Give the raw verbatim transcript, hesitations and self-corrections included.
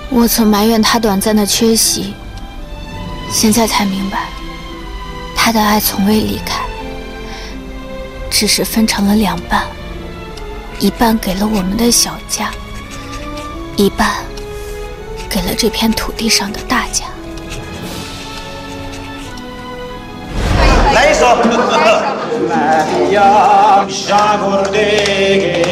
我曾埋怨他短暂的缺席，现在才明白，他的爱从未离开，只是分成了两半，一半给了我们的小家，一半给了这片土地上的大家。 来一首。